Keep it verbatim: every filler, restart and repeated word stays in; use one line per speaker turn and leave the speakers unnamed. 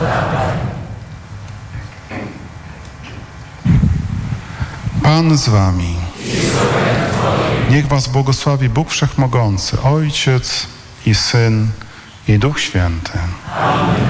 Pan z wami. Niech was błogosławi Bóg Wszechmogący, Ojciec i Syn i Duch Święty.